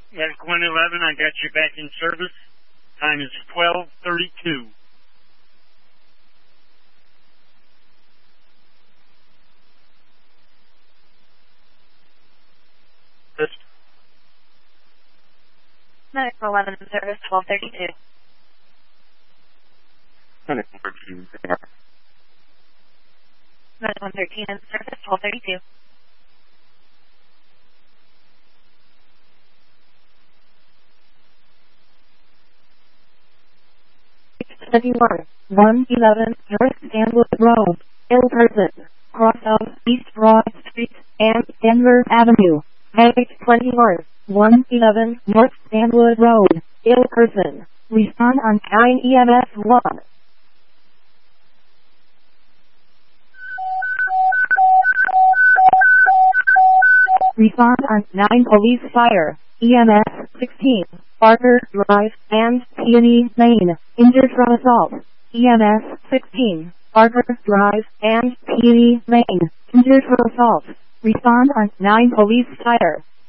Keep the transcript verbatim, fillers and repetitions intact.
Medic one eleven, I got you back in service. Time is twelve thirty-two. Medic one eleven in service, twelve thirty-two. Medic one thirteen, there. Medic one thirteen in service, twelve thirty-two. twenty-one, one eleven, North Stanwood Road, ill person, cross of East Broad Street and Denver Avenue. Medic twenty-one, one eleven, North Stanwood Road, ill person. Respond on nine E M S one. Respond on nine Police Fire, E M S sixteen, Barker Drive and Peony Lane, injured from assault. E M S sixteen, Barker Drive and Peony Lane, injured from assault. Respond on nine Police Fire.